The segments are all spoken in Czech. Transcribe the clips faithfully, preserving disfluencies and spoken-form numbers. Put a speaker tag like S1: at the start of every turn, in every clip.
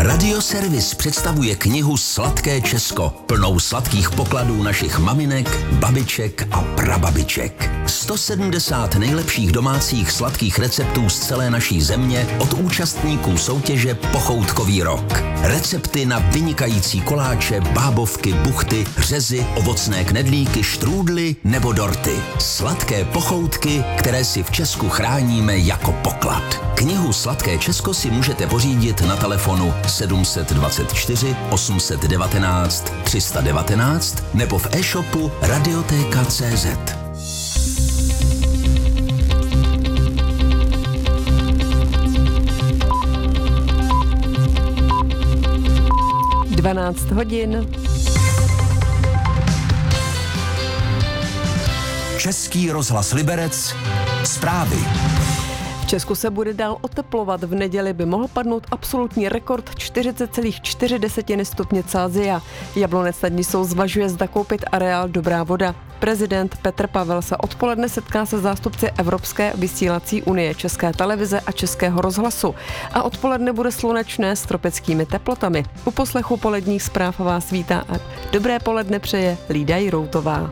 S1: Radioservis představuje knihu Sladké Česko, plnou sladkých pokladů našich maminek, babiček a prababiček. sto sedmdesát nejlepších domácích sladkých receptů z celé naší země od účastníků soutěže Pochoutkový rok. Recepty na vynikající koláče, bábovky, buchty, řezy, ovocné knedlíky, štrůdly nebo dorty. Sladké pochoutky, které si v Česku chráníme jako poklad. Knihu Sladké Česko si můžete pořídit na telefonu sedm dvacet čtyři osm set devatenáct tři sta devatenáct nebo v e-shopu Radiotéka tečka cé zet.
S2: dvanáct hodin.
S1: Český rozhlas Liberec. Zprávy.
S2: V Česku se bude dál oteplovat. V neděli by mohl padnout absolutní rekord čtyřicet celá čtyři stupně Celsia. Jablonec nad Nisou zvažuje, zda koupit areál Dobrá voda. Prezident Petr Pavel se odpoledne setká se zástupci Evropské vysílací unie, České televize a Českého rozhlasu. A odpoledne bude slunečné s tropickými teplotami. U poslechu poledních zpráv vás vítá a dobré poledne přeje Lída Jiroutová.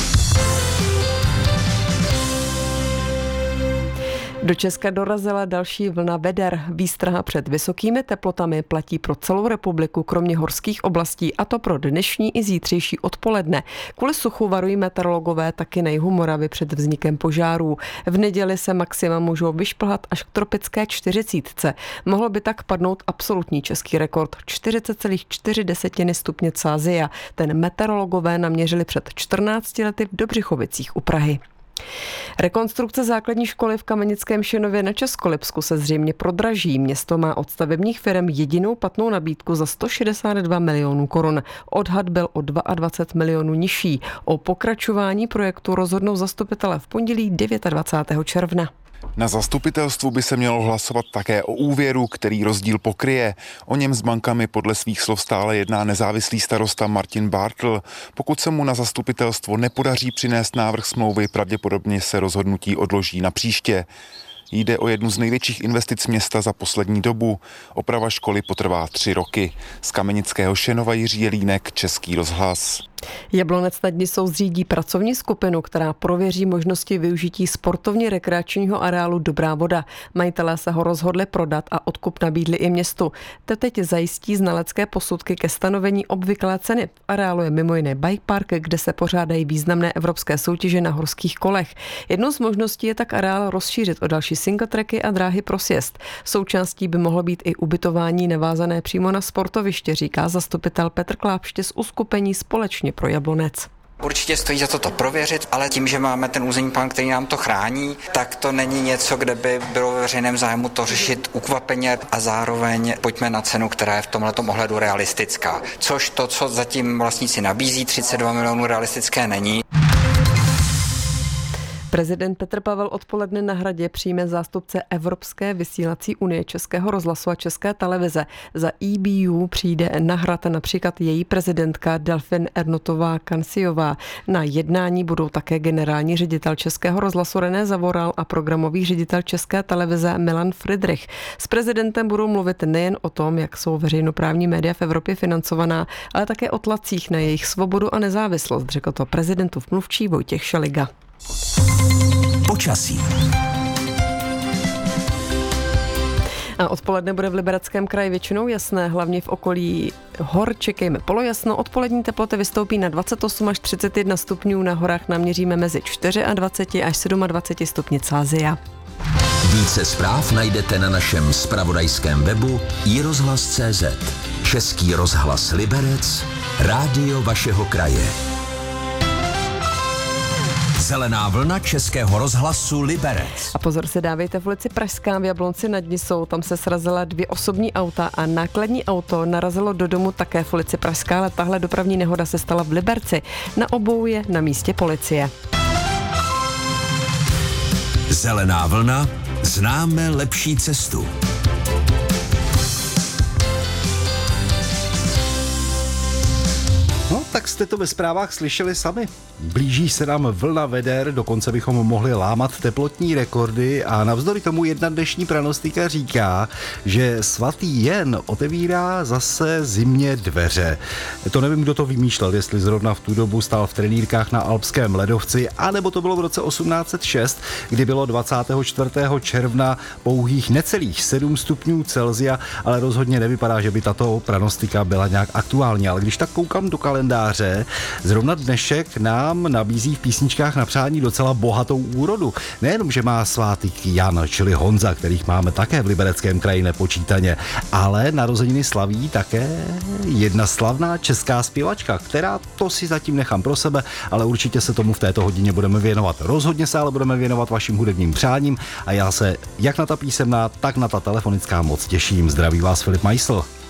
S2: Do Česka dorazila další vlna veder. Výstraha před vysokými teplotami platí pro celou republiku, kromě horských oblastí, a to pro dnešní i zítřejší odpoledne. Kvůli suchu varují meteorologové taky na jihu Moravy před vznikem požárů. V neděli se maxima můžou vyšplhat až k tropické čtyřicítce. Mohlo by tak padnout absolutní český rekord čtyřicet celá čtyři stupně Celsia. Ten meteorologové naměřili před čtrnácti lety v Dobřichovicích u Prahy. Rekonstrukce základní školy v Kamenickém Šenově na Českolipsku se zřejmě prodraží. Město má od stavebních firem jedinou platnou nabídku za sto šedesát dva milionů korun. Odhad byl o dvacet dva milionů nižší. O pokračování projektu rozhodnou zastupitelé v pondělí dvacátého devátého června.
S3: Na zastupitelstvu by se mělo hlasovat také o úvěru, který rozdíl pokryje. O něm s bankami podle svých slov stále jedná nezávislý starosta Martin Bartl. Pokud se mu na zastupitelstvo nepodaří přinést návrh smlouvy, pravděpodobně se rozhodnutí odloží na příště. Jde o jednu z největších investic města za poslední dobu. Oprava školy potrvá tři roky. Z Kamenického Šenova Jiří Jelínek, Český rozhlas.
S2: Jablonec nad Nisou zřídí pracovní skupinu, která prověří možnosti využití sportovně rekreačního areálu Dobrá voda. Majitelé se ho rozhodli prodat a odkup nabídli i městu. To teď zajistí znalecké posudky ke stanovení obvyklé ceny. V areálu je mimo jiné bike park, kde se pořádají významné evropské soutěže na horských kolech. Jednou z možností je tak areál rozšířit o další singletracky a dráhy pro sjezd. Součástí by mohlo být i ubytování navázané přímo na sportoviště, říká zastupitel Petr Klápště z uskupení Společně pro Jablonec.
S4: Určitě stojí za to to prověřit, ale tím, že máme ten územní plán, který nám to chrání, tak to není něco, kde by bylo ve veřejném zájmu to řešit ukvapeně a zároveň pojďme na cenu, která je v tomhletom ohledu realistická. Což to, co zatím vlastníci nabízí, třicet dva milionů realistické není.
S2: Prezident Petr Pavel odpoledne na Hradě přijme zástupce Evropské vysílací unie, Českého rozhlasu a České televize. Za E B U přijde na Hrad například její prezidentka Delfin Ernotová Kanciová. Na jednání budou také generální ředitel Českého rozhlasu René Zavoral a programový ředitel České televize Milan Friedrich. S prezidentem budou mluvit nejen o tom, jak jsou veřejnoprávní média v Evropě financovaná, ale také o tlacích na jejich svobodu a nezávislost, řekl to prezidentův mluvčí Vojtěch Šeliga.
S1: Počasí.
S2: A odpoledne bude v Libereckém kraji většinou jasné, hlavně v okolí hor čekejme polojasno. Odpolední teploty vystoupí na dvacet osm až třicet jedna stupňů, na horách naměříme mezi dvacet čtyři až dvacet sedm stupni Celsia.
S1: Více zpráv najdete na našem zpravodajském webu i rozhlas tečka cé zet. Český rozhlas Liberec, rádio vašeho kraje. Zelená vlna Českého rozhlasu Liberec.
S2: A pozor se dávejte, v ulici Pražská v Jablonci nad Nisou, tam se srazila dvě osobní auta a nákladní auto narazilo do domu také v ulici Pražská, ale tahle dopravní nehoda se stala v Liberci. Na obou je na místě policie.
S1: Zelená vlna, známe lepší cestu.
S5: No, tak jste to ve zprávách slyšeli sami. Blíží se nám vlna veder, dokonce bychom mohli lámat teplotní rekordy a navzdory tomu jedna dnešní pranostika říká, že svatý Jen otevírá zase zimě dveře. To nevím, kdo to vymýšlel, jestli zrovna v tu dobu stál v trenýrkách na alpském ledovci, anebo to bylo v roce osmnáct set šest, kdy bylo dvacátého čtvrtého června pouhých necelých sedm stupňů Celsia, ale rozhodně nevypadá, že by tato pranostika byla nějak aktuální. Ale když tak koukám do kalendáře, zrovna dnešek nám nabízí v písničkách na přání docela bohatou úrodu. Nejenom, že má svátek Jan, čili Honza, kterých máme také v Libereckém kraji nepočítaně, ale narozeniny slaví také jedna slavná česká zpěvačka, která to si zatím nechám pro sebe, ale určitě se tomu v této hodině budeme věnovat. Rozhodně se ale budeme věnovat vašim hudebním přáním a já se jak na ta písemná, tak na ta telefonická moc těším. Zdraví vás Filip Meissl.